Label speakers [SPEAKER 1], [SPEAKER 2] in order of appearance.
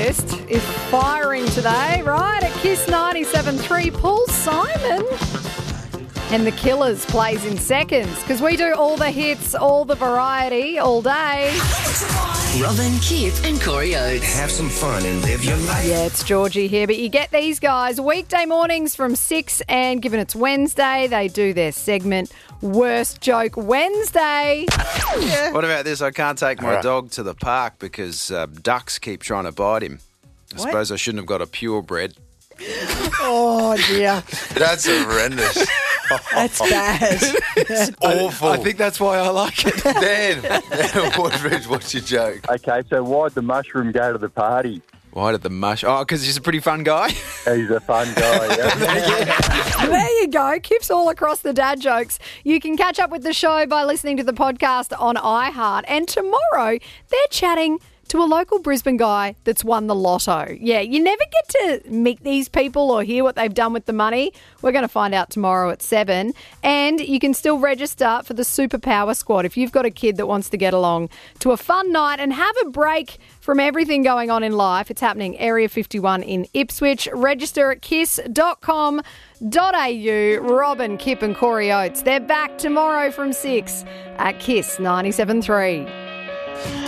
[SPEAKER 1] list is firing today, right? At Kiss 97.3, Paul Simon and the Killers plays in seconds because we do all the hits, all the variety, all day.
[SPEAKER 2] Robin, Kip and Corey Oates.
[SPEAKER 3] Have some fun and live your life.
[SPEAKER 1] Yeah, it's Georgie here, but you get these guys weekday mornings from 6, and given it's Wednesday, they do their segment Worst Joke Wednesday.
[SPEAKER 4] Yeah. What about this? I can't take my dog to the park because ducks keep trying to bite him. I suppose I shouldn't have got a purebred.
[SPEAKER 5] Oh, dear.
[SPEAKER 6] That's horrendous.
[SPEAKER 5] That's bad.
[SPEAKER 6] It's awful.
[SPEAKER 4] I think that's why I like it.
[SPEAKER 6] Dan, what's your joke?
[SPEAKER 7] Okay, so why'd the mushroom go to the party?
[SPEAKER 4] Why did the mush? Oh, because he's a pretty fun guy.
[SPEAKER 7] He's a fun guy, yeah.
[SPEAKER 1] There you go. Kip's all across the dad jokes. You can catch up with the show by listening to the podcast on iHeart. And tomorrow, they're chatting to a local Brisbane guy that's won the lotto. Yeah, you never get to meet these people or hear what they've done with the money. We're going to find out tomorrow at 7. And you can still register for the Superpower Squad if you've got a kid that wants to get along to a fun night and have a break from everything going on in life. It's happening Area 51 in Ipswich. Register at kiss.com.au. Robin, Kip and Corey Oates. They're back tomorrow from 6 at Kiss 97.3.